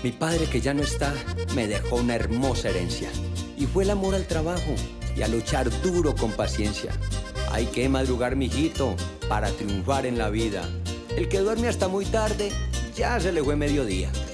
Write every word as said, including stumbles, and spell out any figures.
Mi padre, que ya no está, me dejó una hermosa herencia. Y fue el amor al trabajo y a luchar duro con paciencia. Hay que madrugar, mijito, para triunfar en la vida. El que duerme hasta muy tarde, ya se le fue mediodía.